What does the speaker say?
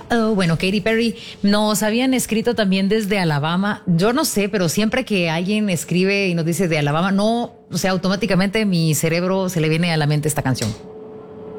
Oh, bueno, Katy Perry, nos habían escrito también desde Alabama. Yo no sé, pero siempre que alguien escribe y nos dice de Alabama, no, o sea, automáticamente mi cerebro se le viene a la mente esta canción.